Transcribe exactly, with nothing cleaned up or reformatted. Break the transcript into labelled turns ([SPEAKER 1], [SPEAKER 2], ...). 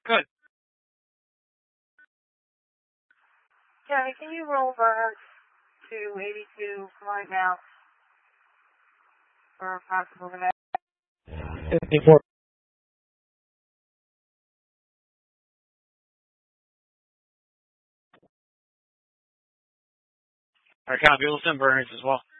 [SPEAKER 1] Good.
[SPEAKER 2] Kenny, can you roll back to eighty-two right now for possible event?
[SPEAKER 3] fifty-four.
[SPEAKER 1] All right, copy. We'll send burners as well.